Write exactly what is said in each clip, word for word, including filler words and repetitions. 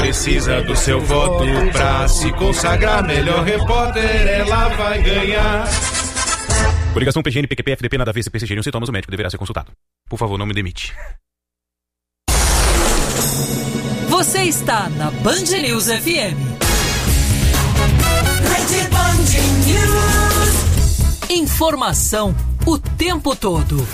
precisa do seu voto pra se consagrar melhor repórter, ela vai ganhar. Coligação P G N, P Q P, F D P, nada a ver, se persistirem os sintomas, o médico deverá ser consultado. Por favor, não me demite. Você está na Band News F M. Rede Band News. Informação o tempo todo.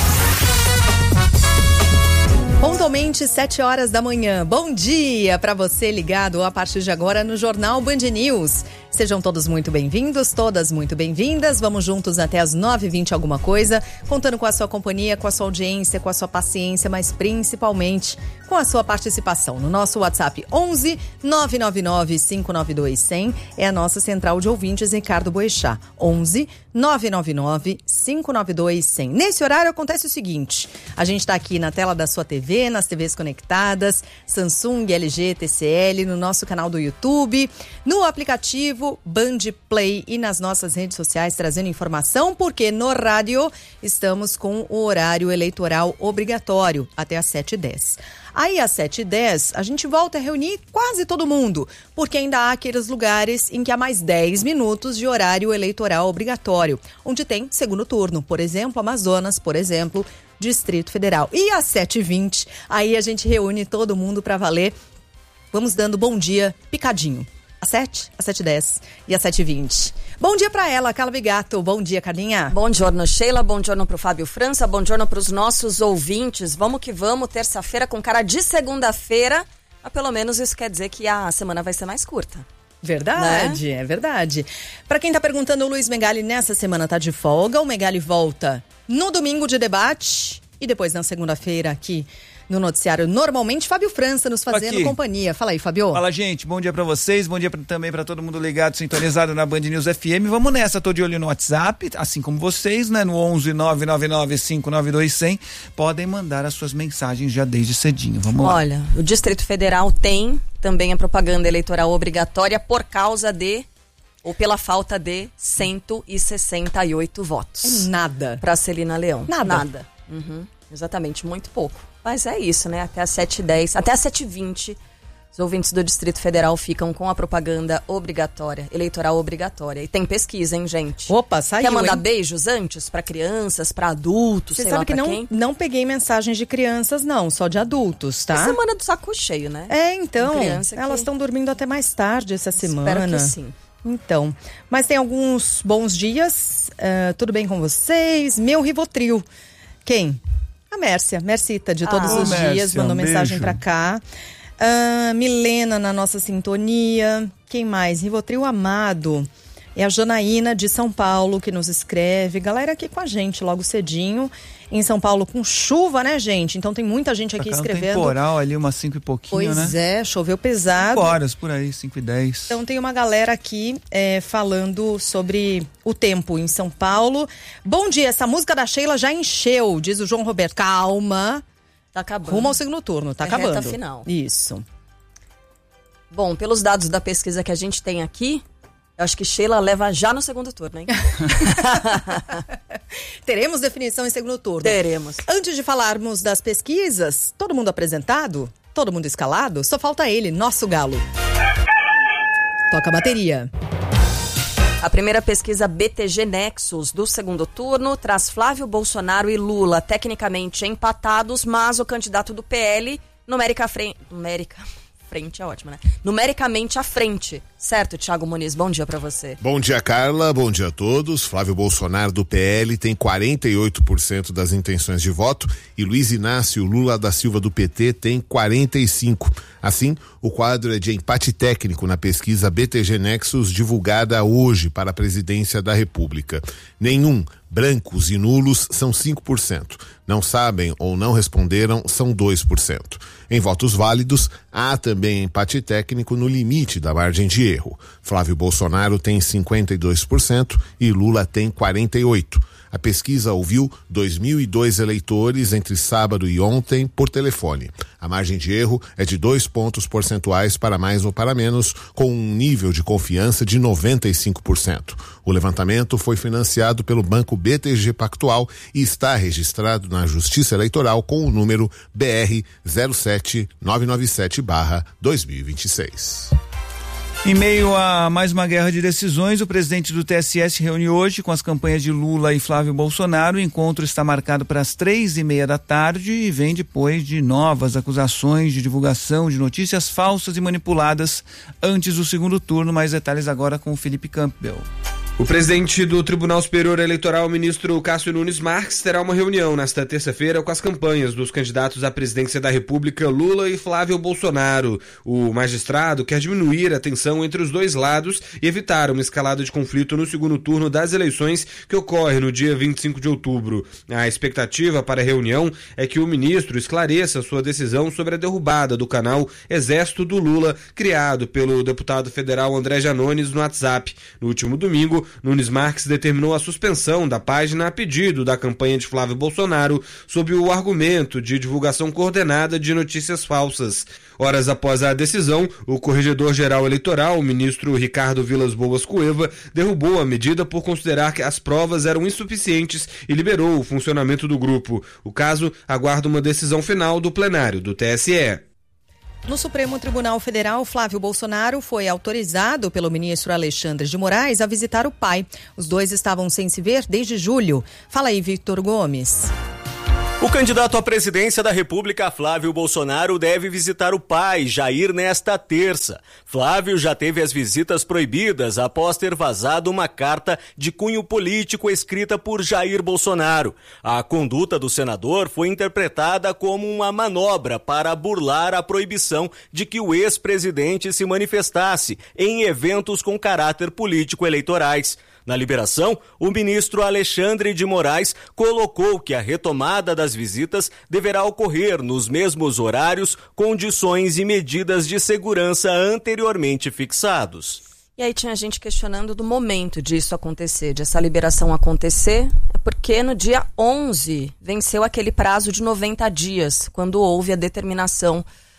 Pontualmente, sete horas da manhã. Bom dia para você ligado a partir de agora no Jornal Band News. Sejam todos muito bem-vindos, todas muito bem-vindas. Vamos juntos até as nove e vinte alguma coisa, contando com a sua companhia, com a sua audiência, com a sua paciência, mas principalmente com a sua participação. No nosso WhatsApp onze nove nove nove cinco nove dois zero zero é a nossa central de ouvintes Ricardo Boechat. onze nove nove nove cinco nove dois zero zero. Nesse horário acontece o seguinte: a gente está aqui na tela da sua T V, nas T Vs conectadas, Samsung, L G, T C L, no nosso canal do YouTube, no aplicativo Band Play e nas nossas redes sociais, trazendo informação, porque no rádio estamos com o horário eleitoral obrigatório até às sete e dez. Aí às sete e dez a gente volta a reunir quase todo mundo, porque ainda há aqueles lugares em que há mais dez minutos de horário eleitoral obrigatório, onde tem segundo turno, por exemplo, Amazonas, por exemplo, Distrito Federal. E às sete e vinte, aí a gente reúne todo mundo para valer. Vamos dando bom dia picadinho. Às sete, às sete e dez e às sete e vinte. Bom dia para ela, Carla Bigato. Bom dia, Carlinha. Bom giorno, Sheila. Bom giorno pro Fábio França. Bom giorno pros nossos ouvintes. Vamos que vamos, terça-feira com cara de segunda-feira. Mas pelo menos isso quer dizer que a semana vai ser mais curta. Verdade, né? É verdade. Para quem tá perguntando, o Luiz Megali nessa semana tá de folga. O Megali volta no domingo de debate e depois na segunda-feira aqui no noticiário. Normalmente, Fábio França nos fazendo aqui. companhia. Fala aí, Fábio. Fala, gente. Bom dia pra vocês. Bom dia pra, também pra todo mundo ligado, sintonizado na Band News F M. Vamos nessa. Tô de olho no WhatsApp, assim como vocês, né? No onze nove nove nove cinco nove dois zero zero. Podem mandar as suas mensagens já desde cedinho. Vamos lá. Olha, o Distrito Federal tem também a propaganda eleitoral obrigatória por causa de, ou pela falta de, cento e sessenta e oito votos. É nada. Pra Celina Leão. Nada. Nada. Uhum. Exatamente, muito pouco. Mas é isso, né? Até às sete e dez, até às sete e vinte, os ouvintes do Distrito Federal ficam com a propaganda obrigatória, eleitoral obrigatória. E tem pesquisa, hein, gente? Opa, saiu, Quer mandar hein? beijos antes pra crianças, pra adultos, Você sei sabe lá que pra não, quem? não peguei mensagens de crianças, não, só de adultos, tá? É semana do saco cheio, né? É, então, Criança que- elas estão dormindo até mais tarde essa semana. Espero que sim. Então, mas tem alguns bons dias, uh, tudo bem com vocês? Meu Rivotril. Quem? A Mércia, Mercita, de todos Ah. os Ô, dias, Mércia, mandou um mensagem beijo. pra cá. Ah, Milena na nossa sintonia. Quem mais? Rivotril Amado. É a Janaína de São Paulo que nos escreve. Galera aqui com a gente logo cedinho. Em São Paulo com chuva, né, gente? Então tem muita gente aqui Tá um escrevendo. temporal ali, umas cinco e pouquinho, Pois né? é, choveu pesado. cinco horas por aí, cinco e dez. Então tem uma galera aqui é, falando sobre o tempo em São Paulo. Bom dia, essa música da Sheila já encheu, diz o João Roberto. Calma, Tá acabando. rumo ao segundo turno, tá É acabando. reta final. Isso. Bom, pelos dados da pesquisa que a gente tem aqui, eu acho que Sheila leva já no segundo turno, hein? Teremos definição em segundo turno. Teremos. Antes de falarmos das pesquisas, todo mundo apresentado? Todo mundo escalado? Só falta ele, nosso galo. Toca a bateria. A primeira pesquisa B T G Nexus do segundo turno traz Flávio Bolsonaro e Lula tecnicamente empatados, mas o candidato do P L numérica frente... Numérica... Frente é ótimo, né? Numericamente à frente. Certo, Thiago Muniz? Bom dia pra você. Bom dia, Carla. Bom dia a todos. Flávio Bolsonaro do P L tem quarenta e oito por cento das intenções de voto e Luiz Inácio Lula da Silva do P T tem quarenta e cinco por cento. Assim, o quadro é de empate técnico na pesquisa B T G Nexus divulgada hoje para a presidência da República. Nenhum, brancos e nulos são cinco por cento. Não sabem ou não responderam são dois por cento. Em votos válidos, há também empate técnico no limite da margem de erro. Flávio Bolsonaro tem cinquenta e dois por cento e Lula tem quarenta e oito por cento. A pesquisa ouviu dois mil e dois eleitores entre sábado e ontem por telefone. A margem de erro é de dois pontos percentuais para mais ou para menos, com um nível de confiança de noventa e cinco por cento. O levantamento foi financiado pelo Banco político B T G Pactual e está registrado na Justiça Eleitoral com o número B R zero sete nove nove sete barra dois mil e vinte e seis. Em meio a mais uma guerra de decisões, o presidente do T S E se reúne hoje com as campanhas de Lula e Flávio Bolsonaro. O encontro está marcado para as três e meia da tarde e vem depois de novas acusações de divulgação de notícias falsas e manipuladas antes do segundo turno. Mais detalhes agora com o Felipe Campbell. O presidente do Tribunal Superior Eleitoral, ministro Cássio Nunes Marques, terá uma reunião nesta terça-feira com as campanhas dos candidatos à presidência da República, Lula e Flávio Bolsonaro. O magistrado quer diminuir a tensão entre os dois lados e evitar uma escalada de conflito no segundo turno das eleições que ocorre no dia vinte e cinco de outubro. A expectativa para a reunião é que o ministro esclareça sua decisão sobre a derrubada do canal Exército do Lula, criado pelo deputado federal André Janones no WhatsApp. No último domingo, Nunes Marques determinou a suspensão da página a pedido da campanha de Flávio Bolsonaro sob o argumento de divulgação coordenada de notícias falsas. Horas após a decisão, o corregedor-geral eleitoral, o ministro Ricardo Vilas Boas Cueva, derrubou a medida por considerar que as provas eram insuficientes e liberou o funcionamento do grupo. O caso aguarda uma decisão final do plenário do T S E. No Supremo Tribunal Federal, Flávio Bolsonaro foi autorizado pelo ministro Alexandre de Moraes a visitar o pai. Os dois estavam sem se ver desde julho. Fala aí, Victor Gomes. O candidato à presidência da República, Flávio Bolsonaro, deve visitar o pai, Jair, nesta terça. Flávio já teve as visitas proibidas após ter vazado uma carta de cunho político escrita por Jair Bolsonaro. A conduta do senador foi interpretada como uma manobra para burlar a proibição de que o ex-presidente se manifestasse em eventos com caráter político eleitorais. Na liberação, o ministro Alexandre de Moraes colocou que a retomada das visitas deverá ocorrer nos mesmos horários, condições e medidas de segurança anteriormente fixados. E aí tinha gente questionando do momento disso acontecer, de essa liberação acontecer, é porque no dia onze venceu aquele prazo de noventa dias, quando houve a determinação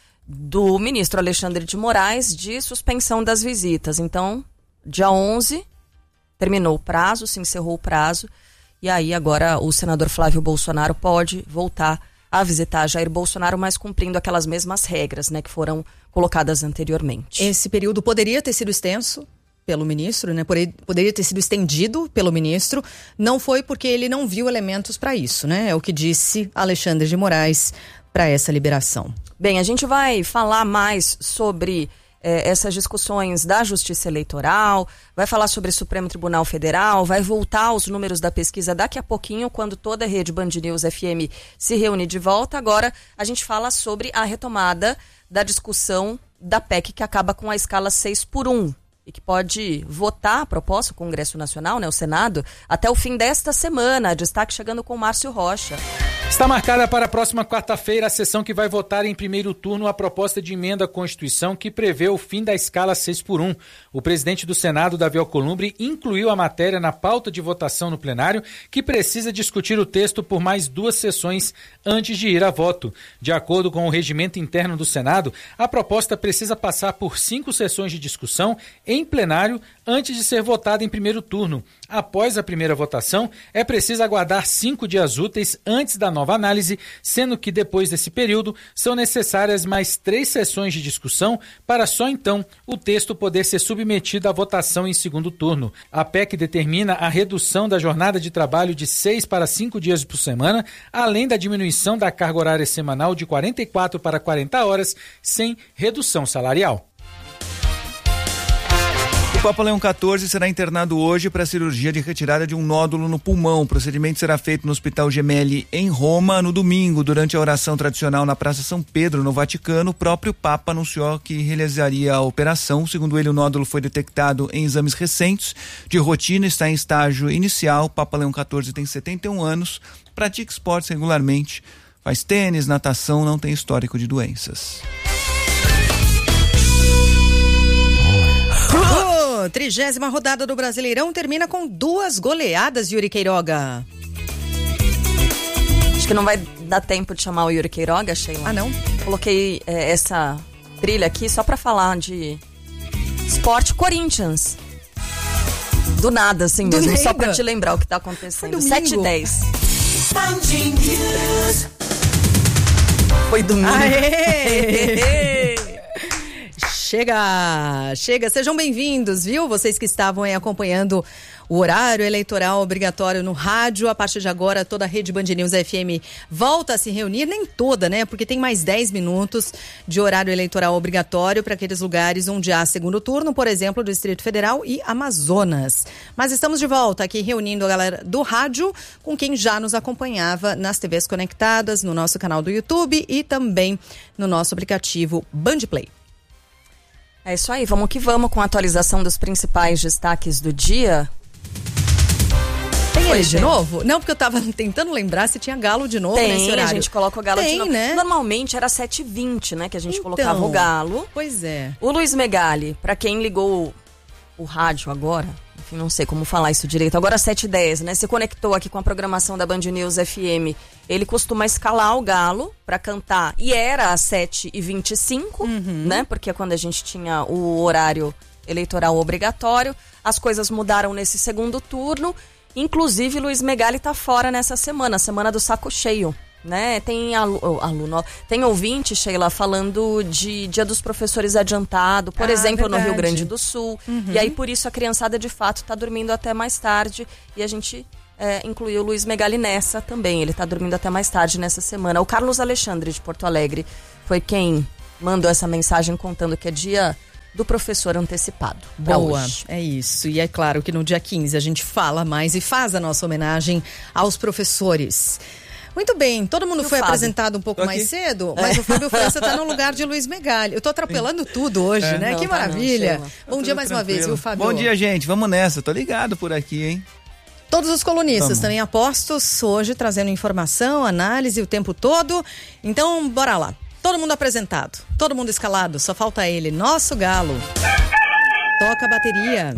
do ministro Alexandre de Moraes de suspensão das visitas. Então, dia onze... terminou o prazo, se encerrou o prazo, e aí agora o senador Flávio Bolsonaro pode voltar a visitar Jair Bolsonaro, mas cumprindo aquelas mesmas regras, né, que foram colocadas anteriormente. Esse período poderia ter sido extenso pelo ministro, né? Poderia ter sido estendido pelo ministro. Não foi porque ele não viu elementos para isso, né? É o que disse Alexandre de Moraes para essa liberação. Bem, a gente vai falar mais sobre É, essas discussões da Justiça Eleitoral, vai falar sobre o Supremo Tribunal Federal, vai voltar aos números da pesquisa daqui a pouquinho, quando toda a rede Band News F M se reúne de volta. Agora a gente fala sobre a retomada da discussão da P E C que acaba com a escala seis por um e que pode votar a proposta, o Congresso Nacional, né, o Senado, até o fim desta semana. Destaque chegando com Márcio Rocha. Está marcada para a próxima quarta-feira a sessão que vai votar em primeiro turno a proposta de emenda à Constituição que prevê o fim da escala seis por um. O presidente do Senado, Davi Alcolumbre, incluiu a matéria na pauta de votação no plenário, que precisa discutir o texto por mais duas sessões antes de ir a voto. De acordo com o regimento interno do Senado, a proposta precisa passar por cinco sessões de discussão em plenário antes de ser votada em primeiro turno. Após a primeira votação, é preciso aguardar cinco dias úteis antes da nova análise, sendo que depois desse período são necessárias mais três sessões de discussão para só então o texto poder ser submetido à votação em segundo turno. A P E C determina a redução da jornada de trabalho de seis para cinco dias por semana, além da diminuição da carga horária semanal de quarenta e quatro para quarenta horas, sem redução salarial. O Papa Leão quatorze será internado hoje para cirurgia de retirada de um nódulo no pulmão. O procedimento será feito no Hospital Gemelli, em Roma, no domingo. Durante a oração tradicional na Praça São Pedro, no Vaticano, o próprio Papa anunciou que realizaria a operação. Segundo ele, o nódulo foi detectado em exames recentes, de rotina, está em estágio inicial. O Papa Leão quatorze tem setenta e um anos, pratica esportes regularmente, faz tênis, natação, não tem histórico de doenças. Trigésima rodada do Brasileirão termina com duas goleadas, Yuri Queiroga. Acho que não vai dar tempo de chamar o Yuri Queiroga, Sheila. Ah, não? Coloquei é, essa trilha aqui só pra falar de esporte. Corinthians Do nada, assim Do mesmo, nada. só pra te lembrar o que tá acontecendo. sete e dez. Foi domingo. Aê! Chega, chega, sejam bem-vindos, viu? Vocês que estavam aí acompanhando o horário eleitoral obrigatório no rádio. A partir de agora, toda a rede Band News F M volta a se reunir, nem toda, né? Porque tem mais dez minutos de horário eleitoral obrigatório para aqueles lugares onde há segundo turno, por exemplo, do Distrito Federal e Amazonas. Mas estamos de volta aqui reunindo a galera do rádio com quem já nos acompanhava nas T Vs conectadas, no nosso canal do YouTube e também no nosso aplicativo Band Play. É isso aí, vamos que vamos com a atualização dos principais destaques do dia. Tem ele Pois de é. novo? Não, porque eu tava tentando lembrar se tinha galo de novo nesse Tem, horário. a gente coloca o galo Tem, de novo. né? Normalmente era sete e vinte, né, que a gente Então, colocava o galo. Pois é. O Luiz Megali, pra quem ligou o, o rádio agora, enfim, não sei como falar isso direito, agora sete e dez, né, se conectou aqui com a programação da Band News F M, ele costuma escalar o galo pra cantar, e era às sete e vinte e cinco, né, porque é quando a gente tinha o horário eleitoral obrigatório. As coisas mudaram nesse segundo turno, inclusive Luiz Megali tá fora nessa semana, semana do saco cheio. Né? Tem alu- aluno, tem ouvinte, Sheila, falando de Dia dos Professores adiantado, por Ah, exemplo, no verdade. Rio Grande do Sul. Uhum. E aí, por isso, a criançada, de fato, tá dormindo até mais tarde. E a gente é, incluiu o Luiz Megali nessa também. Ele tá dormindo até mais tarde nessa semana. O Carlos Alexandre, de Porto Alegre, foi quem mandou essa mensagem contando que é dia do professor antecipado. pra Boa, hoje. é isso. E é claro que no dia quinze a gente fala mais e faz a nossa homenagem aos professores. Muito bem, todo mundo E o foi Fábio? apresentado um pouco Tô mais aqui. cedo, mas o Fábio França tá no lugar de Luiz Megali. Eu tô atropelando tudo hoje, É. né? Não, Que tá não, maravilha. Sheila. Bom dia mais uma vez, viu, Fábio? Bom dia, gente. Vamos nessa. Tô ligado por aqui, hein? Todos os colunistas Vamos. também apostos hoje, trazendo informação, análise o tempo todo. Então, bora lá. Todo mundo apresentado, todo mundo escalado, só falta ele, nosso galo. Toca a bateria.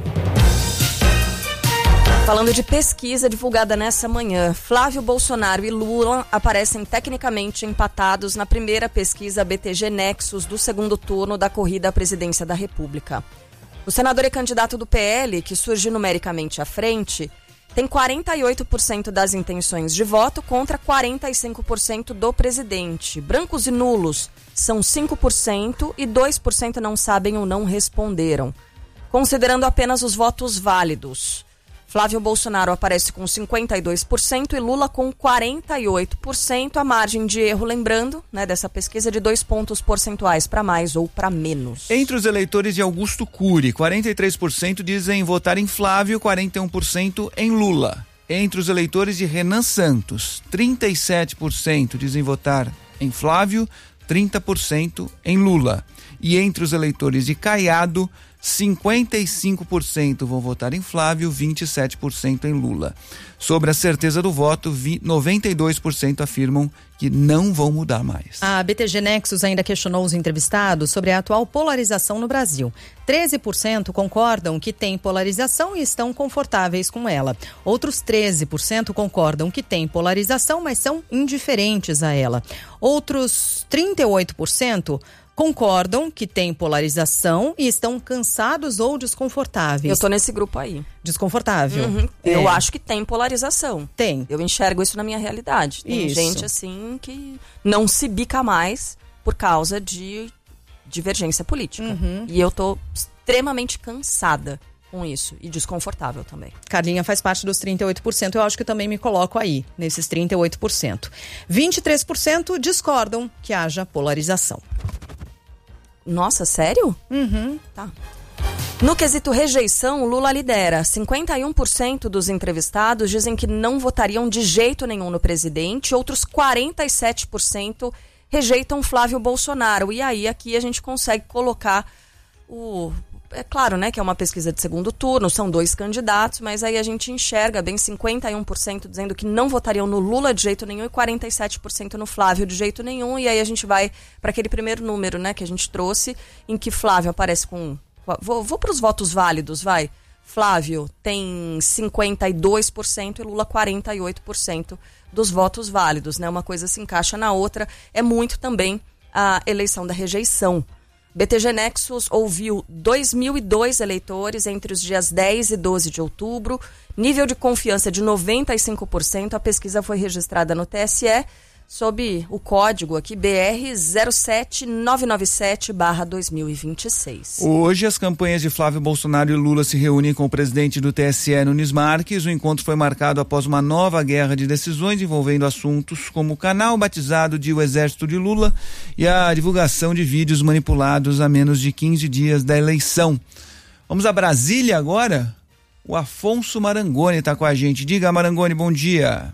Falando de pesquisa divulgada nessa manhã, Flávio Bolsonaro e Lula aparecem tecnicamente empatados na primeira pesquisa B T G Nexus do segundo turno da corrida à presidência da República. O senador e candidato do P L, que surge numericamente à frente, tem quarenta e oito por cento das intenções de voto contra quarenta e cinco por cento do presidente. Brancos e nulos são cinco por cento e dois por cento não sabem ou não responderam. Considerando apenas os votos válidos, Flávio Bolsonaro aparece com cinquenta e dois por cento e Lula com quarenta e oito por cento. A margem de erro, lembrando, né, dessa pesquisa, de dois pontos percentuais para mais ou para menos. Entre os eleitores de Augusto Cury, quarenta e três por cento dizem votar em Flávio, quarenta e um por cento em Lula. Entre os eleitores de Renan Santos, trinta e sete por cento dizem votar em Flávio, trinta por cento em Lula. E entre os eleitores de Caiado, cinquenta e cinco por cento vão votar em Flávio, vinte e sete por cento em Lula. Sobre a certeza do voto, noventa e dois por cento afirmam que não vão mudar mais. A B T G Nexus ainda questionou os entrevistados sobre a atual polarização no Brasil. treze por cento concordam que tem polarização e estão confortáveis com ela. Outros treze por cento concordam que tem polarização, mas são indiferentes a ela. Outros trinta e oito por cento concordam que tem polarização e estão cansados ou desconfortáveis. Eu tô nesse grupo aí. Desconfortável. Uhum. É. Eu acho que tem polarização. Tem. Eu enxergo isso na minha realidade. Tem Isso. gente assim que não se bica mais por causa de divergência política. Uhum. E eu tô extremamente cansada com isso e desconfortável também. Carlinha faz parte dos trinta e oito por cento, eu acho que eu também me coloco aí, nesses trinta e oito por cento. vinte e três por cento discordam que haja polarização. Nossa, sério? Uhum. Tá. No quesito rejeição, Lula lidera. cinquenta e um por cento dos entrevistados dizem que não votariam de jeito nenhum no presidente. Outros quarenta e sete por cento rejeitam Flávio Bolsonaro. E aí aqui a gente consegue colocar o... É claro, né, que é uma pesquisa de segundo turno, são dois candidatos, mas aí a gente enxerga bem cinquenta e um por cento dizendo que não votariam no Lula de jeito nenhum e quarenta e sete por cento no Flávio de jeito nenhum. E aí a gente vai para aquele primeiro número, né, que a gente trouxe, em que Flávio aparece com... Vou, vou para os votos válidos, vai. Flávio tem cinquenta e dois por cento e Lula quarenta e oito por cento dos votos válidos, né? Uma coisa se encaixa na outra. É muito também a eleição da rejeição. B T G Nexus ouviu dois mil e dois eleitores entre os dias dez e doze de outubro. Nível de confiança de noventa e cinco por cento. A pesquisa foi registrada no T S E sob o código aqui B R zero sete nove nove sete barra dois mil e vinte e seis. Hoje as campanhas de Flávio Bolsonaro e Lula se reúnem com o presidente do T S E, Nunes Marques. O encontro foi marcado após uma nova guerra de decisões envolvendo assuntos como o canal batizado de O Exército de Lula e a divulgação de vídeos manipulados a menos de quinze dias da eleição. Vamos a Brasília agora? O Afonso Marangoni está com a gente. Diga, Marangoni, bom dia.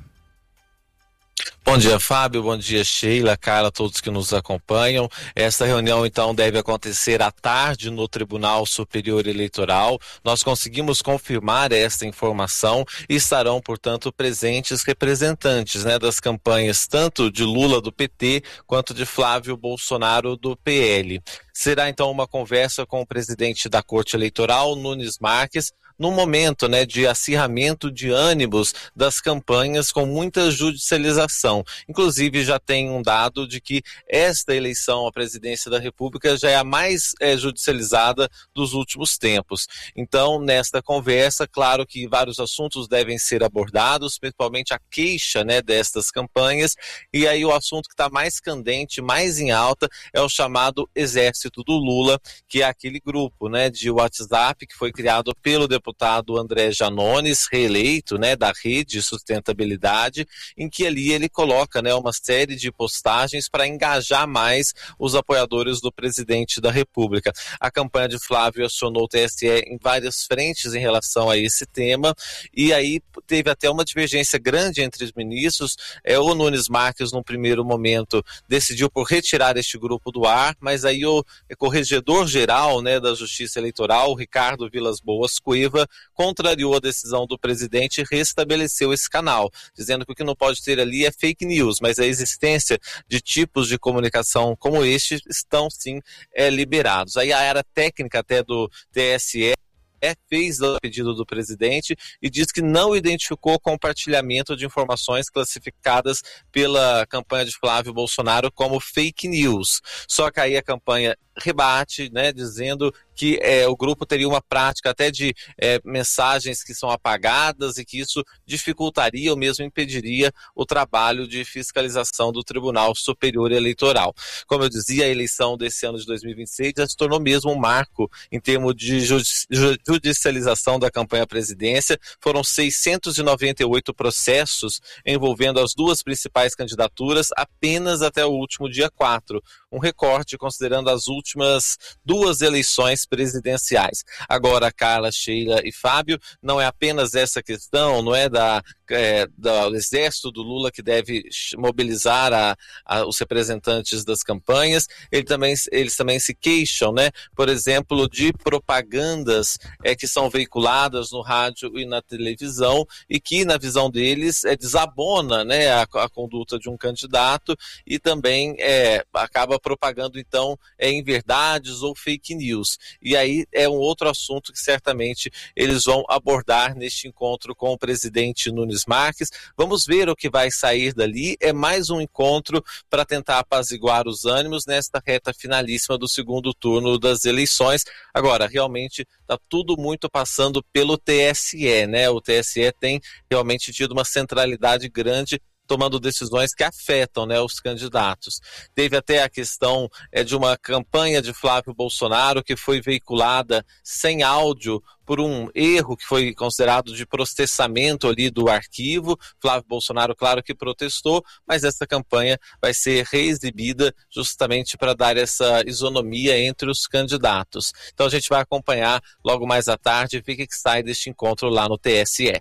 Bom dia, Fábio, bom dia, Sheila, Carla, todos que nos acompanham. Esta reunião, então, deve acontecer à tarde no Tribunal Superior Eleitoral. Nós conseguimos confirmar esta informação e estarão, portanto, presentes representantes, né, das campanhas tanto de Lula do P T quanto de Flávio Bolsonaro do P L. Será, então, uma conversa com o presidente da Corte Eleitoral, Nunes Marques, no momento, né, de acirramento de ânimos das campanhas com muita judicialização. Inclusive, já tem um dado de que esta eleição à presidência da República já é a mais é, judicializada dos últimos tempos. Então, nesta conversa, claro que vários assuntos devem ser abordados, principalmente a queixa, né, destas campanhas, e aí o assunto que está mais candente, mais em alta, é o chamado Exército do Lula, que é aquele grupo, né, de WhatsApp que foi criado pelo deputado deputado André Janones, reeleito, né, da Rede Sustentabilidade, em que ali ele coloca, né, uma série de postagens para engajar mais os apoiadores do presidente da República. A campanha de Flávio acionou o T S E em várias frentes em relação a esse tema, e aí teve até uma divergência grande entre os ministros. É, o Nunes Marques, num primeiro momento, decidiu por retirar este grupo do ar, mas aí o corregedor-geral, né, da Justiça Eleitoral, Ricardo Vilas Boas Cueva, contrariou a decisão do presidente e restabeleceu esse canal, dizendo que o que não pode ter ali é fake news, mas a existência de tipos de comunicação como este estão sim é, liberados. Aí a área técnica até do T S E fez o pedido do presidente e diz que não identificou compartilhamento de informações classificadas pela campanha de Flávio Bolsonaro como fake news. Só que aí a campanha rebate, né, dizendo que é, o grupo teria uma prática até de é, mensagens que são apagadas e que isso dificultaria ou mesmo impediria o trabalho de fiscalização do Tribunal Superior Eleitoral. Como eu dizia, a eleição desse ano de dois mil e vinte e seis já se tornou mesmo um marco em termos de judicialização da campanha à presidência. Foram seiscentos e noventa e oito processos envolvendo as duas principais candidaturas apenas até o último dia quatro. Um recorde considerando as últimas duas eleições presidenciais. Agora, Carla, Sheila e Fábio, não é apenas essa questão, não é da, é, da do Exército do Lula que deve mobilizar a, a, os representantes das campanhas. Ele também, eles também se queixam, né, por exemplo, de propagandas é, que são veiculadas no rádio e na televisão e que, na visão deles, é, desabona, né, a, a conduta de um candidato e também é, acaba propagando, então, é, inverdades ou fake news. E aí é um outro assunto que certamente eles vão abordar neste encontro com o presidente Nunes Marques. Vamos ver o que vai sair dali. É mais um encontro para tentar apaziguar os ânimos nesta reta finalíssima do segundo turno das eleições. Agora, realmente está tudo muito passando pelo T S E, né? O T S E tem realmente tido uma centralidade grande tomando decisões que afetam, né, os candidatos. Teve até a questão é, de uma campanha de Flávio Bolsonaro que foi veiculada sem áudio por um erro que foi considerado de processamento ali do arquivo. Flávio Bolsonaro, claro que protestou, mas essa campanha vai ser reexibida justamente para dar essa isonomia entre os candidatos. Então a gente vai acompanhar logo mais à tarde e ver o que sai deste encontro lá no T S E.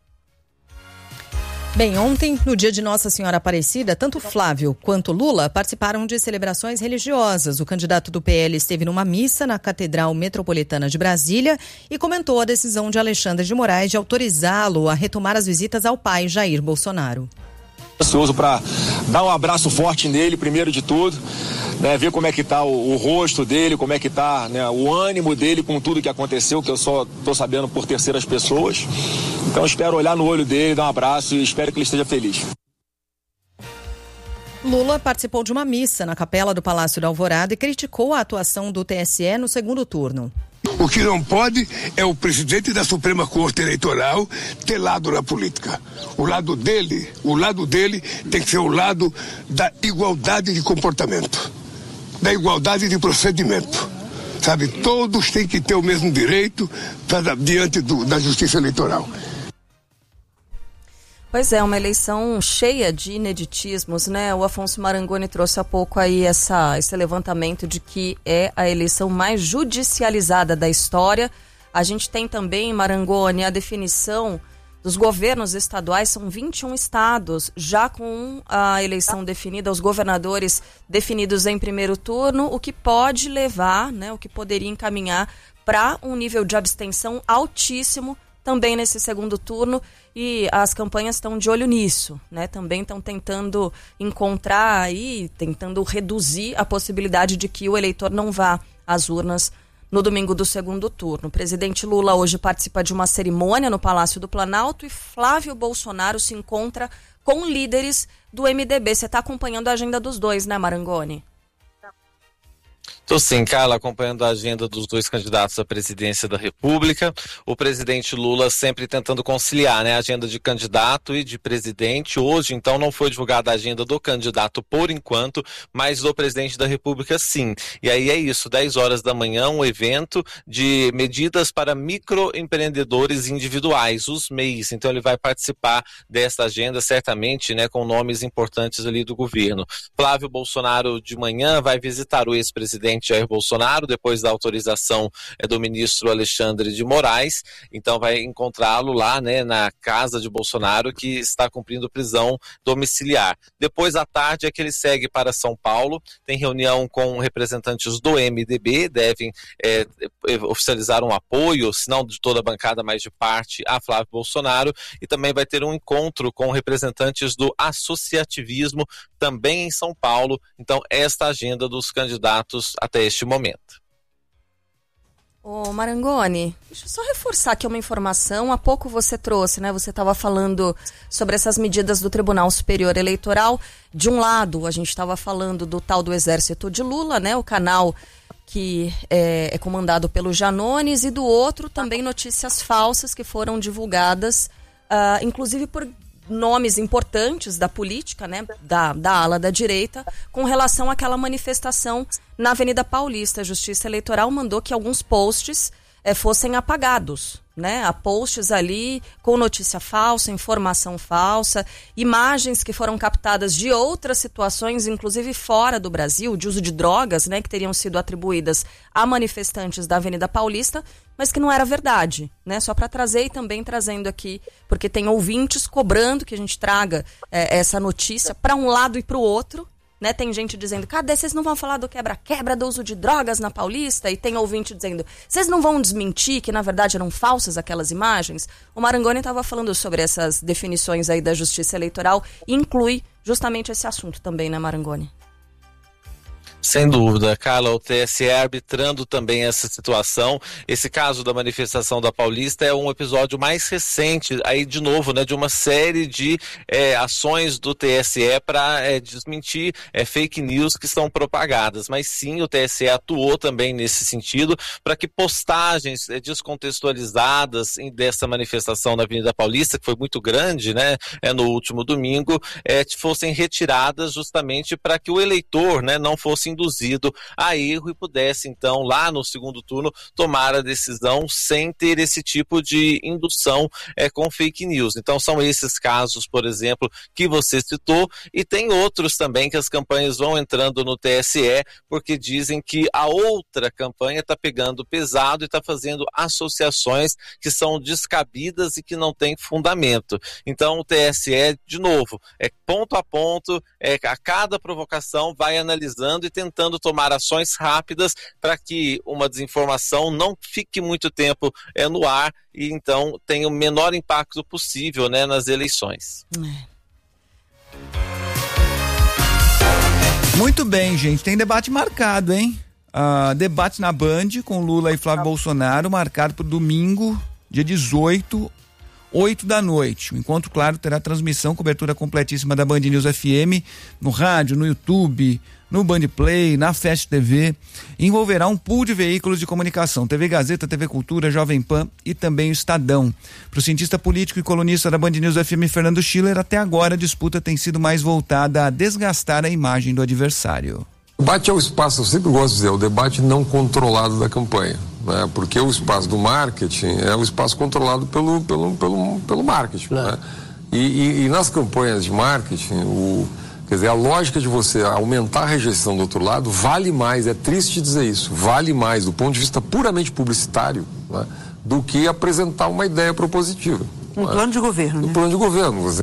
Bem, ontem, no dia de Nossa Senhora Aparecida, tanto Flávio quanto Lula participaram de celebrações religiosas. O candidato do P L esteve numa missa na Catedral Metropolitana de Brasília e comentou a decisão de Alexandre de Moraes de autorizá-lo a retomar as visitas ao pai Jair Bolsonaro. Ansioso para dar um abraço forte nele, primeiro de tudo, né, ver como é que tá o, o rosto dele, como é que tá, né, o ânimo dele com tudo que aconteceu, que eu só tô sabendo por terceiras pessoas. Então espero olhar no olho dele, dar um abraço e espero que ele esteja feliz. Lula participou de uma missa na capela do Palácio da Alvorada e criticou a atuação do T S E no segundo turno. O que não pode é o presidente da Suprema Corte Eleitoral ter lado na política. O lado dele, o lado dele tem que ser o lado da igualdade de comportamento, da igualdade de procedimento. Sabe, todos têm que ter o mesmo direito pra, diante do, da justiça eleitoral. Pois é, uma eleição cheia de ineditismos, né? O Afonso Marangoni trouxe há pouco aí essa, esse levantamento de que é a eleição mais judicializada da história. A gente tem também, Marangoni, a definição dos governos estaduais, são vinte e um estados, já com a eleição definida, os governadores definidos em primeiro turno, o que pode levar, né, o que poderia encaminhar para um nível de abstenção altíssimo também nesse segundo turno, e as campanhas estão de olho nisso, né? Também estão tentando encontrar aí, tentando reduzir a possibilidade de que o eleitor não vá às urnas no domingo do segundo turno. O presidente Lula hoje participa de uma cerimônia no Palácio do Planalto e Flávio Bolsonaro se encontra com líderes do M D B. Você está acompanhando a agenda dos dois, né, Marangoni? Estou sim, Carla, acompanhando a agenda dos dois candidatos à presidência da República. O presidente Lula sempre tentando conciliar, né, a agenda de candidato e de presidente. Hoje, então, não foi divulgada a agenda do candidato por enquanto, mas do presidente da República sim. E aí é isso, dez horas da manhã, um evento de medidas para microempreendedores individuais, os M E Is. Então ele vai participar desta agenda, certamente, né, com nomes importantes ali do governo. Flávio Bolsonaro de manhã vai visitar o ex-presidente Jair Bolsonaro, depois da autorização é, do ministro Alexandre de Moraes, então vai encontrá-lo lá, né, na casa de Bolsonaro, que está cumprindo prisão domiciliar. Depois à tarde é que ele segue para São Paulo, tem reunião com representantes do M D B, devem é, oficializar um apoio, se não de toda a bancada, mas de parte a Flávio Bolsonaro, e também vai ter um encontro com representantes do associativismo também em São Paulo. Então esta agenda dos candidatos até este momento. Ô Marangoni, deixa eu só reforçar aqui uma informação. Há pouco você trouxe, né? Você estava falando sobre essas medidas do Tribunal Superior Eleitoral. De um lado, a gente estava falando do tal do Exército de Lula, né? O canal que é, é comandado pelo Janones, e do outro também notícias falsas que foram divulgadas, uh, inclusive por nomes importantes da política, né, da, da ala da direita, com relação àquela manifestação na Avenida Paulista. A Justiça Eleitoral mandou que alguns posts eh, fossem apagados, né? Há posts ali com notícia falsa, informação falsa, imagens que foram captadas de outras situações, inclusive fora do Brasil, de uso de drogas, né, que teriam sido atribuídas a manifestantes da Avenida Paulista, mas que não era verdade, né? Só para trazer, e também trazendo aqui, porque tem ouvintes cobrando que a gente traga é, essa notícia para um lado e para o outro, né? Tem gente dizendo, cadê, vocês não vão falar do quebra-quebra do uso de drogas na Paulista? E tem ouvinte dizendo, vocês não vão desmentir que na verdade eram falsas aquelas imagens? O Marangoni estava falando sobre essas definições aí da Justiça Eleitoral, e inclui justamente esse assunto também, né, Marangoni? Sem dúvida, Carla, o T S E arbitrando também essa situação. Esse caso da manifestação da Paulista é um episódio mais recente, aí de novo, né, de uma série de é, ações do T S E para é, desmentir é, fake news que são propagadas. Mas sim, o T S E atuou também nesse sentido para que postagens é, descontextualizadas em, dessa manifestação na Avenida Paulista, que foi muito grande, né, é, no último domingo, é, fossem retiradas justamente para que o eleitor, né, não fosse induzido a erro e pudesse, então, lá no segundo turno, tomar a decisão sem ter esse tipo de indução é, com fake news. Então, são esses casos, por exemplo, que você citou, e tem outros também que as campanhas vão entrando no T S E, porque dizem que a outra campanha está pegando pesado e está fazendo associações que são descabidas e que não têm fundamento. Então, o T S E, de novo, é ponto a ponto, é, a cada provocação vai analisando e tentando tomar ações rápidas para que uma desinformação não fique muito tempo é, no ar e então tenha o menor impacto possível, né, nas eleições. Muito bem, gente, tem debate marcado, hein? Uh, debate na Band com Lula e Flávio Bolsonaro, marcado para o domingo, dia dezoito, oito da noite. O encontro, claro, terá transmissão, cobertura completíssima da Band News F M, no rádio, no YouTube, no Band Play, na Fast T V. Envolverá um pool de veículos de comunicação, T V Gazeta, T V Cultura, Jovem Pan e também o Estadão. Para o cientista político e colunista da Band News F M, Fernando Schiller, até agora a disputa tem sido mais voltada a desgastar a imagem do adversário. O debate é o espaço, eu sempre gosto de dizer, o debate não controlado da campanha, né? Porque o espaço do marketing é o espaço controlado pelo, pelo, pelo, pelo marketing, né? E, e, e nas campanhas de marketing, o, quer dizer, a lógica de você aumentar a rejeição do outro lado vale mais, é triste dizer isso, vale mais do ponto de vista puramente publicitário, né, do que apresentar uma ideia propositiva. Um né? plano de governo. Um né? plano de governo, você.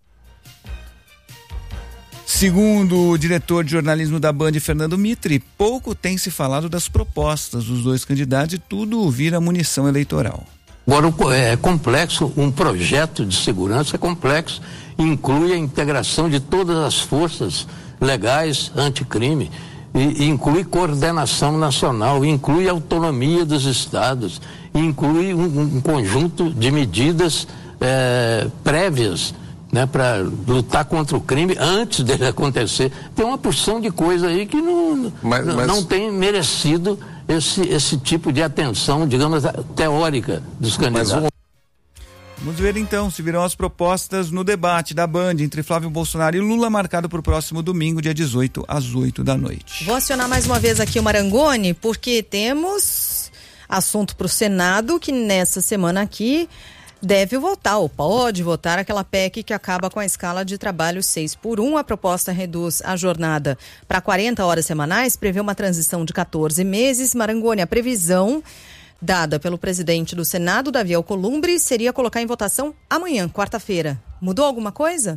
Segundo o diretor de jornalismo da Band, Fernando Mitre, pouco tem se falado das propostas dos dois candidatos e tudo vira munição eleitoral. Agora, é complexo, um projeto de segurança é complexo, inclui a integração de todas as forças legais anticrime, e, e inclui coordenação nacional, inclui autonomia dos estados, inclui um, um conjunto de medidas é, prévias, né, para lutar contra o crime antes dele acontecer. Tem uma porção de coisa aí que não, mas, não, mas... não tem merecido esse, esse tipo de atenção, digamos, teórica dos candidatos. Mas, vamos ver então se virão as propostas no debate da Band entre Flávio Bolsonaro e Lula, marcado para o próximo domingo, dia dezoito, às oito da noite. Vou acionar mais uma vez aqui o Marangoni, porque temos assunto para o Senado que nessa semana aqui deve votar, ou pode votar, aquela P E C que acaba com a escala de trabalho seis por um. A proposta reduz a jornada para quarenta horas semanais, prevê uma transição de quatorze meses. Marangoni, a previsão dada pelo presidente do Senado, Davi Alcolumbre, seria colocar em votação amanhã, quarta-feira. Mudou alguma coisa?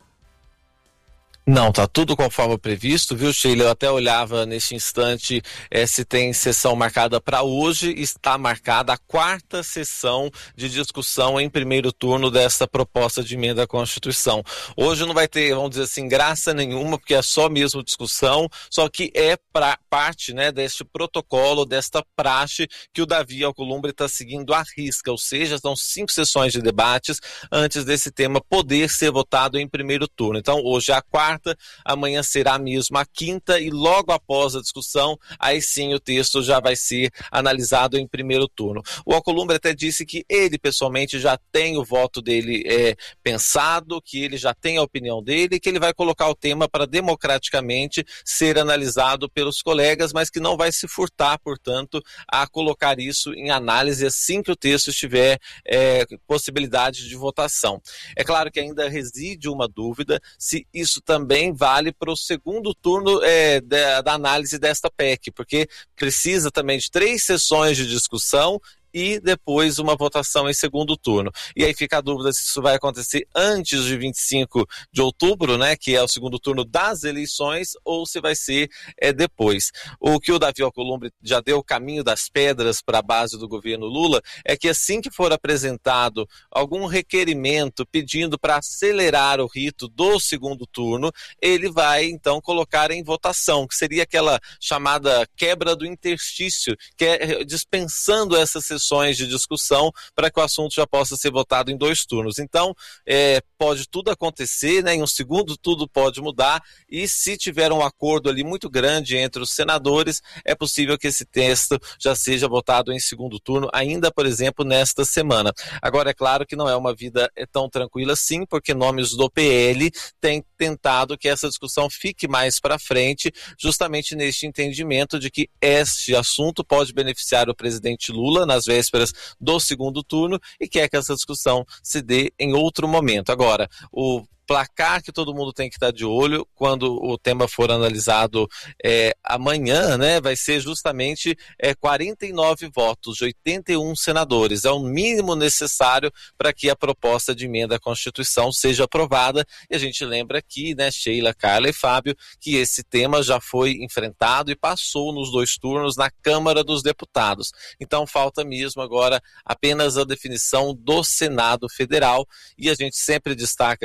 Não, tá tudo conforme previsto, viu, Sheila? Eu até olhava neste instante eh, se tem sessão marcada para hoje. Está marcada a quarta sessão de discussão em primeiro turno desta proposta de emenda à Constituição. Hoje não vai ter, vamos dizer assim, graça nenhuma, porque é só mesmo discussão, só que é pra, parte, né, deste protocolo, desta praxe que o Davi Alcolumbre está seguindo à risca, ou seja, são cinco sessões de debates antes desse tema poder ser votado em primeiro turno. Então, hoje é a quarta, amanhã será mesmo a quinta e logo após a discussão, aí sim o texto já vai ser analisado em primeiro turno. O Alcolumbre até disse que ele pessoalmente já tem o voto dele é, pensado, que ele já tem a opinião dele, que ele vai colocar o tema para democraticamente ser analisado pelos colegas, mas que não vai se furtar, portanto, a colocar isso em análise assim que o texto estiver é, possibilidade de votação. É claro que ainda reside uma dúvida se isso também Também vale para o segundo turno é, da, da análise desta P E C, porque precisa também de três sessões de discussão e depois uma votação em segundo turno. E aí fica a dúvida se isso vai acontecer antes de vinte e cinco de outubro, né, que é o segundo turno das eleições, ou se vai ser é, depois. O que o Davi Alcolumbre já deu o caminho das pedras para a base do governo Lula é que assim que for apresentado algum requerimento pedindo para acelerar o rito do segundo turno, ele vai então colocar em votação, que seria aquela chamada quebra do interstício, que é dispensando essas sessões de discussão para que o assunto já possa ser votado em dois turnos. Então, é, pode tudo acontecer, né? Em um segundo tudo pode mudar, e se tiver um acordo ali muito grande entre os senadores, é possível que esse texto já seja votado em segundo turno, ainda, por exemplo, nesta semana. Agora, é claro que não é uma vida tão tranquila assim, porque nomes do P L têm tentado que essa discussão fique mais para frente, justamente neste entendimento de que este assunto pode beneficiar o presidente Lula nas vésperas do segundo turno e quer que essa discussão se dê em outro momento. Agora, o placar que todo mundo tem que estar de olho quando o tema for analisado é, amanhã, né, vai ser justamente é, quarenta e nove votos de oitenta e um senadores. É o mínimo necessário para que a proposta de emenda à Constituição seja aprovada. E a gente lembra aqui, né, Sheila, Carla e Fábio, que esse tema já foi enfrentado e passou nos dois turnos na Câmara dos Deputados. Então falta mesmo agora apenas a definição do Senado Federal, e a gente sempre destaca aqui que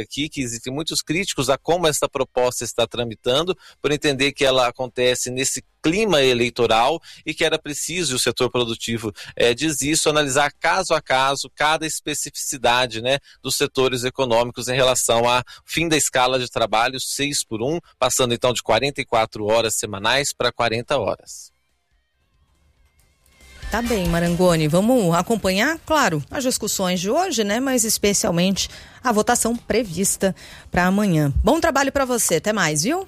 existem muitos críticos a como essa proposta está tramitando, por entender que ela acontece nesse clima eleitoral e que era preciso, e o setor produtivo é, diz isso, analisar caso a caso cada especificidade, né, dos setores econômicos em relação ao fim da escala de trabalho seis por um, passando então de quarenta e quatro horas semanais para quarenta horas. Tá bem, Marangoni, vamos acompanhar, claro, as discussões de hoje, né, mas especialmente a votação prevista para amanhã. Bom trabalho para você, até mais, viu?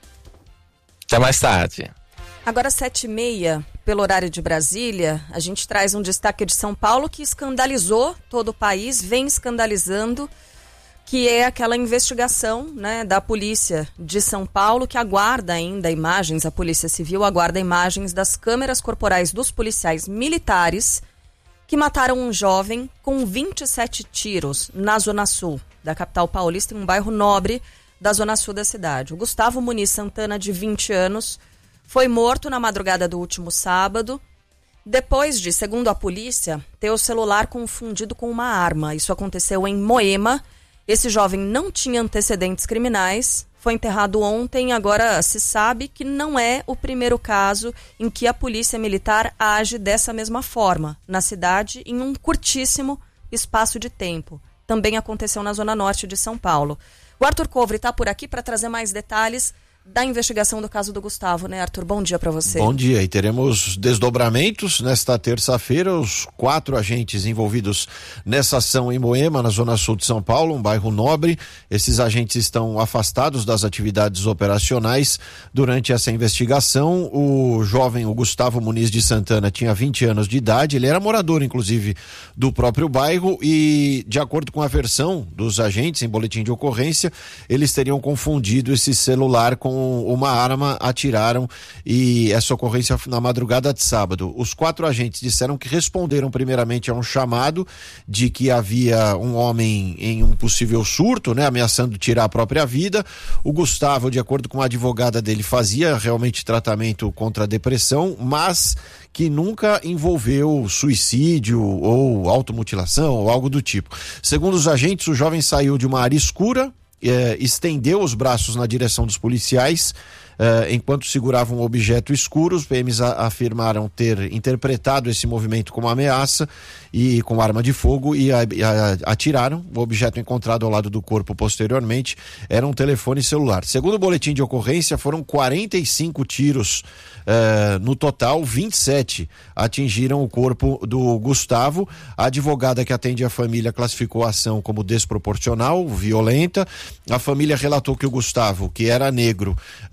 Até mais tarde. Agora sete e meia, pelo horário de Brasília, a gente traz um destaque de São Paulo que escandalizou todo o país, vem escandalizando, que é aquela investigação, né, da polícia de São Paulo, que aguarda ainda imagens, a Polícia Civil aguarda imagens das câmeras corporais dos policiais militares que mataram um jovem com vinte e sete tiros na Zona Sul da capital paulista, em um bairro nobre da Zona Sul da cidade. O Gustavo Muniz Santana, de vinte anos, foi morto na madrugada do último sábado, depois de, segundo a polícia, ter o celular confundido com uma arma. Isso aconteceu em Moema. Esse jovem não tinha antecedentes criminais, foi enterrado ontem. Agora se sabe que não é o primeiro caso em que a polícia militar age dessa mesma forma na cidade em um curtíssimo espaço de tempo. Também aconteceu na Zona Norte de São Paulo. O Arthur Covre está por aqui para trazer mais detalhes da investigação do caso do Gustavo, né, Arthur? Bom dia para você. Bom dia, e teremos desdobramentos nesta terça-feira. Os quatro agentes envolvidos nessa ação em Moema, na Zona Sul de São Paulo, um bairro nobre. Esses agentes estão afastados das atividades operacionais durante essa investigação. O jovem, o Gustavo Muniz de Santana, tinha vinte anos de idade. Ele era morador, inclusive, do próprio bairro e, de acordo com a versão dos agentes em boletim de ocorrência, eles teriam confundido esse celular com uma arma, atiraram, e essa ocorrência na madrugada de sábado. Os quatro agentes disseram que responderam primeiramente a um chamado de que havia um homem em um possível surto, né, ameaçando tirar a própria vida. O Gustavo, de acordo com a advogada dele, fazia realmente tratamento contra a depressão, mas que nunca envolveu suicídio ou automutilação ou algo do tipo. Segundo os agentes, o jovem saiu de uma área escura, Eh, estendeu os braços na direção dos policiais eh, enquanto seguravam um objeto escuro. Os P Ms a, afirmaram ter interpretado esse movimento como ameaça e com arma de fogo e a, a, atiraram. O objeto encontrado ao lado do corpo posteriormente era um telefone celular. Segundo o boletim de ocorrência, foram quarenta e cinco tiros eh, no total, vinte e sete atingiram o corpo do Gustavo. A advogada que atende a família classificou a ação como desproporcional, violenta. A família relatou que o Gustavo, que era negro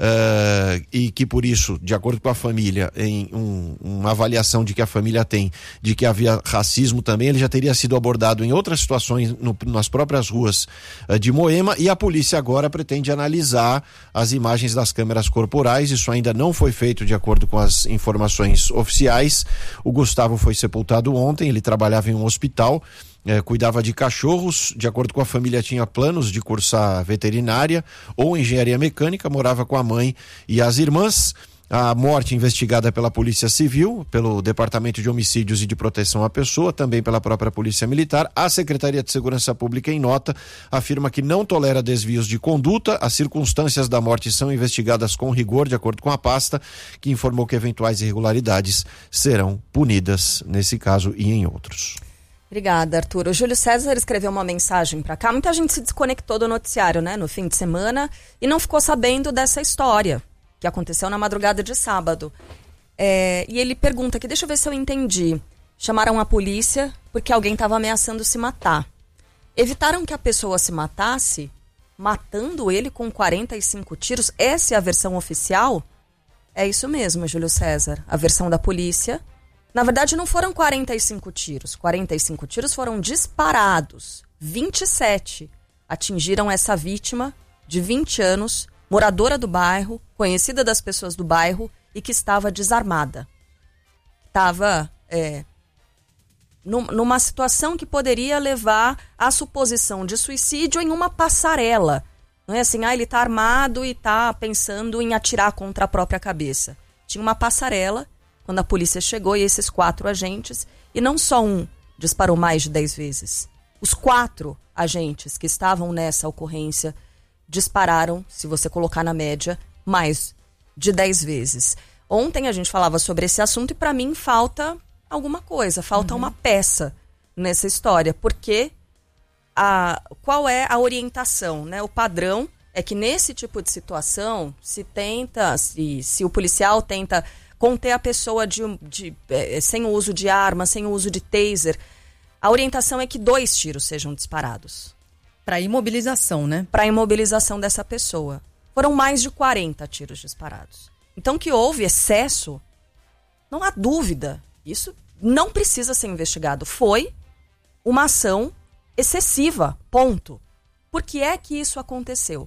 uh, e que por isso, de acordo com a família, em um, uma avaliação de que a família tem, de que havia racismo também, ele já teria sido abordado em outras situações no, nas próprias ruas uh, de Moema, e a polícia agora pretende analisar as imagens das câmeras corporais. Isso ainda não foi feito de acordo com as informações oficiais. O Gustavo foi sepultado ontem, ele trabalhava em um hospital, É, cuidava de cachorros. De acordo com a família, tinha planos de cursar veterinária ou engenharia mecânica, morava com a mãe e as irmãs. A morte investigada pela Polícia Civil, pelo Departamento de Homicídios e de Proteção à Pessoa, também pela própria Polícia Militar. A Secretaria de Segurança Pública, em nota, afirma que não tolera desvios de conduta. As circunstâncias da morte são investigadas com rigor, de acordo com a pasta, que informou que eventuais irregularidades serão punidas nesse caso e em outros. Obrigada, Arthur. O Júlio César escreveu uma mensagem para cá. Muita gente se desconectou do noticiário, né, no fim de semana, e não ficou sabendo dessa história que aconteceu na madrugada de sábado. É, e ele pergunta aqui, deixa eu ver se eu entendi. Chamaram a polícia porque alguém estava ameaçando se matar. Evitaram que a pessoa se matasse, matando ele com quarenta e cinco tiros? Essa é a versão oficial? É isso mesmo, Júlio César. A versão da polícia. Na verdade, não foram quarenta e cinco tiros. quarenta e cinco tiros foram disparados. vinte e sete atingiram essa vítima de vinte anos, moradora do bairro, conhecida das pessoas do bairro e que estava desarmada. Estava é, numa situação que poderia levar à suposição de suicídio em uma passarela. Não é assim, ah, ele está armado e está pensando em atirar contra a própria cabeça. Tinha uma passarela quando a polícia chegou, e esses quatro agentes, e não só um, disparou mais de dez vezes. Os quatro agentes que estavam nessa ocorrência dispararam, se você colocar na média, mais de dez vezes. Ontem a gente falava sobre esse assunto e para mim falta alguma coisa, falta uhum. uma peça nessa história, porque a, qual é a orientação, né? O padrão é que nesse tipo de situação, se tenta, se, se o policial tenta conter a pessoa de, de, é, sem o uso de arma, sem o uso de taser, a orientação é que dois tiros sejam disparados. Para imobilização, né? Para imobilização dessa pessoa. Foram mais de quarenta tiros disparados. Então que houve excesso, não há dúvida. Isso não precisa ser investigado. Foi uma ação excessiva, ponto. Por que é que isso aconteceu?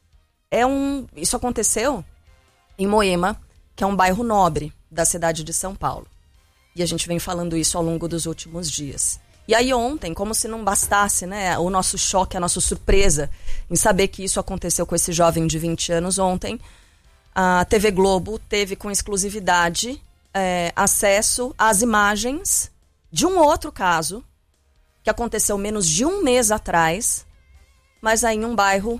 É um, isso aconteceu em Moema, que é um bairro nobre da cidade de São Paulo. E a gente vem falando isso ao longo dos últimos dias. E aí ontem, como se não bastasse, né, o nosso choque, a nossa surpresa em saber que isso aconteceu com esse jovem de vinte anos ontem, a T V Globo teve com exclusividade é, acesso às imagens de um outro caso que aconteceu menos de um mês atrás, mas aí em um bairro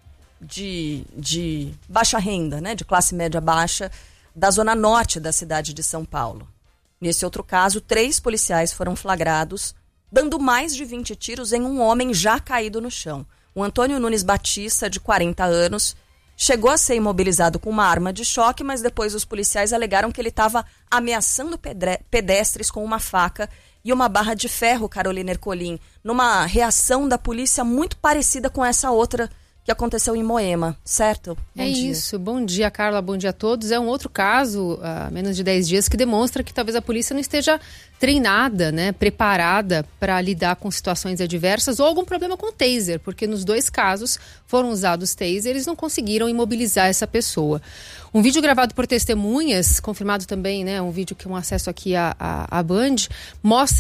de, de baixa renda, né, de classe média baixa, da zona norte da cidade de São Paulo. Nesse outro caso, três policiais foram flagrados dando mais de vinte tiros em um homem já caído no chão. O Antônio Nunes Batista, de quarenta anos, chegou a ser imobilizado com uma arma de choque, mas depois os policiais alegaram que ele estava ameaçando pedestres com uma faca e uma barra de ferro, Carolina Ercolim, numa reação da polícia muito parecida com essa outra que aconteceu em Moema, certo? Bom é dia. Isso. Bom dia, Carla. Bom dia a todos. É um outro caso, há menos de dez dias, que demonstra que talvez a polícia não esteja treinada, né, preparada para lidar com situações adversas ou algum problema com o taser, porque nos dois casos foram usados taser e eles não conseguiram imobilizar essa pessoa. Um vídeo gravado por testemunhas, confirmado também, né, um vídeo que é um acesso aqui à, à, à Band, mostra